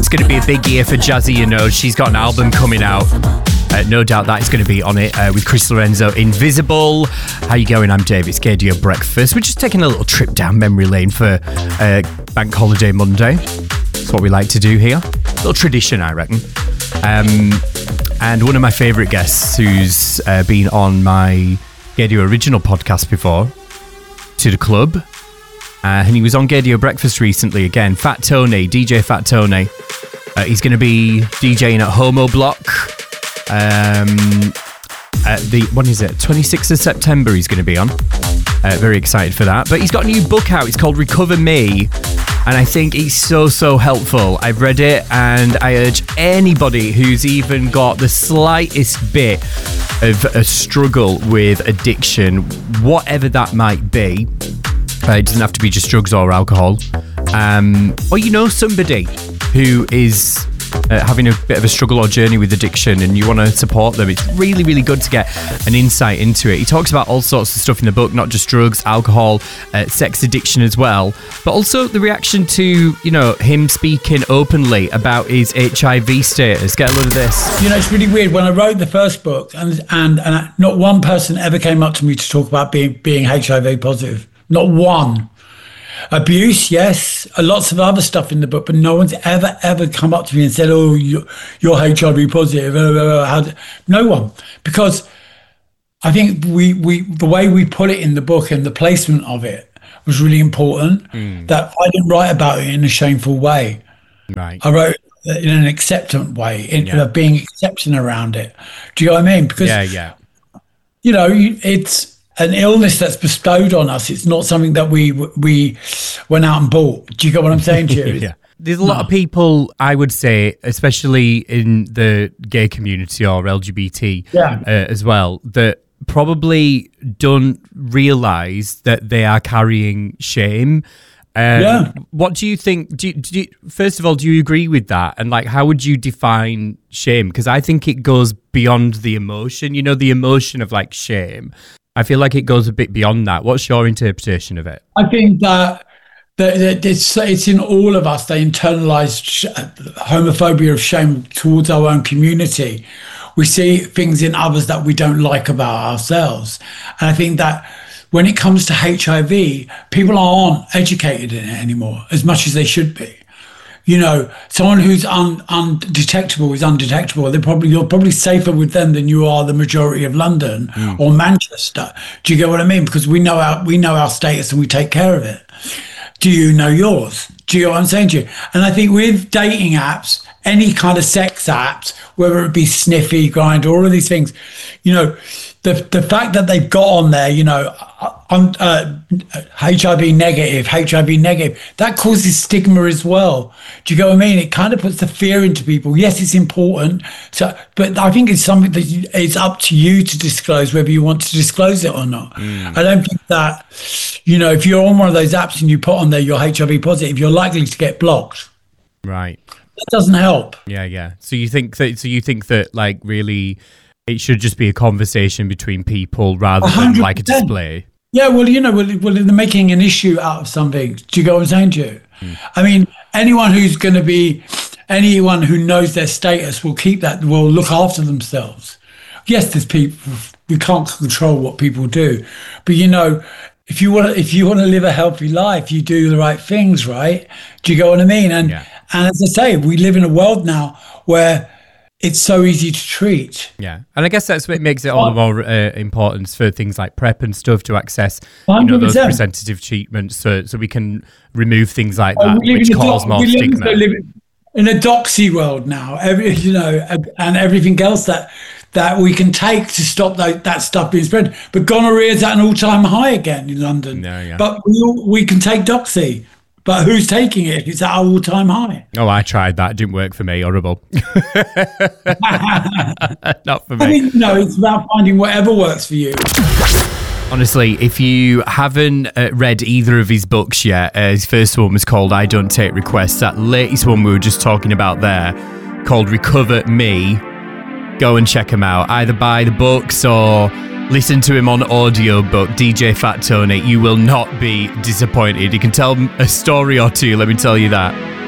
going to be a big year for Jazzy, you know. She's got an album coming out. No doubt that is going to be on it with Chris Lorenzo, Invisible. How you going? I'm Dave. It's Gaydio Breakfast. We're just taking a little trip down memory lane for Bank Holiday Monday. That's what we like to do here. A little tradition, I reckon. And one of my favourite guests who's been on my Gaydio Original podcast before, To The Club. And he was on Gaydio Breakfast recently again. Fat Tony, DJ Fat Tony. He's going to be DJing at Homo Block. When is it? 26th of September he's going to be on. Very excited for that. But he's got a new book out. It's called Recover Me. And I think it's so helpful. I've read it and I urge anybody who's even got the slightest bit of a struggle with addiction, whatever that might be. It doesn't have to be just drugs or alcohol. Or you know somebody who is having a bit of a struggle or journey with addiction and you want to support them. It's really good to get an insight into it. He talks about all sorts of stuff in the book, not just drugs, alcohol, sex addiction as well, but also the reaction to, you know, him speaking openly about his HIV status. Get a load of this. You know, it's really weird. When I wrote the first book and not one person ever came up to me to talk about being HIV positive. Not one. Abuse, yes, lots of other stuff in the book, but no one's ever come up to me and said, "Oh, you're HIV positive." No one, because I think we the way we put it in the book and the placement of it was really important. That I didn't write about it in a shameful way. Right. I wrote it in an acceptant way, being accepting around it. Do you know what I mean? Because you know, it's an illness that's bestowed on us. It's not something that we went out and bought. Do you get what I'm saying to you? Yeah. There's a lot of people, I would say, especially in the gay community or LGBT as well, that probably don't realise that they are carrying shame. What do you think? Do you, first of all, do you agree with that? And like, how would you define shame? Because I think it goes beyond the emotion. You know, the emotion of like shame. I feel like it goes a bit beyond that. What's your interpretation of it? I think that it's in all of us, the internalized homophobia of shame towards our own community. We see things in others that we don't like about ourselves. And I think that when it comes to HIV, people aren't educated in it anymore as much as they should be. You know, someone who's undetectable is undetectable. You're probably safer with them than you are the majority of London or Manchester. Do you get what I mean? Because we know our status and we take care of it. Do you know yours? Do you know what I'm saying to you? And I think with dating apps, any kind of sex apps, whether it be Sniffy, Grindr, all of these things, you know, the fact that they've got on there, you know, HIV negative, that causes stigma as well. Do you get what I mean? It kind of puts the fear into people. Yes, it's important. But I think it's something that it's up to you to disclose whether you want to disclose it or not. I don't think that, you know, if you're on one of those apps and you put on there you're HIV positive, you're likely to get blocked. Right. That doesn't help. Yeah. So you think that like really it should just be a conversation between people rather than 100%. Like a display. Yeah, well, you know, they're making an issue out of something. Do you get what I'm saying to you? I mean, anyone who knows their status will look after themselves. Yes, there's people, we can't control what people do. But, you know, if you want to live a healthy life, you do the right things, right? Do you get what I mean? And as I say, we live in a world now where it's so easy to treat. Yeah. And I guess that's what makes it all the more important for things like PrEP and stuff to access, you know, those preventative treatments so we can remove things like that, which cause more stigma. We live in a doxy world now, you know, and everything else that we can take to stop that stuff being spread. But gonorrhea is at an all-time high again in London. But we can take doxy. But who's taking it? It's at an all-time high. Oh, I tried that. It didn't work for me. Horrible. Not for me. I think, no, it's about finding whatever works for you. Honestly, if you haven't read either of his books yet, his first one was called I Don't Take Requests. That latest one we were just talking about there, called Recover Me, go and check him out. Either buy the books or listen to him on audiobook, DJ Fat Tony. You will not be disappointed. You can tell a story or two, let me tell you that.